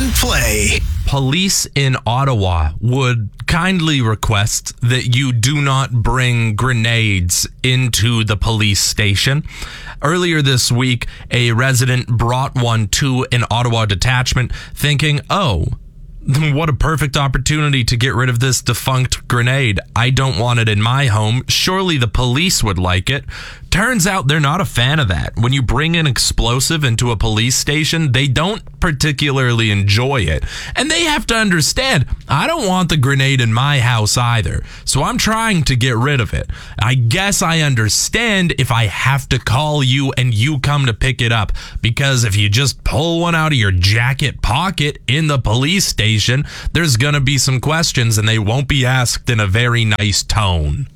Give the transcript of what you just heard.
and Play. Police in Ottawa would kindly request that you do not bring grenades into the police station. Earlier this week, a resident brought one to an Ottawa detachment thinking, oh, what a perfect opportunity to get rid of this defunct grenade. I don't want it in my home. Surely the police would like it. Turns out they're not a fan of that. When you bring an explosive into a police station, they don't particularly enjoy it. And they have to understand, I don't want the grenade in my house either. So I'm trying to get rid of it. I guess I understand if I have to call you and you come to pick it up. Because if you just pull one out of your jacket pocket in the police station, there's gonna be some questions and they won't be asked in a very nice tone.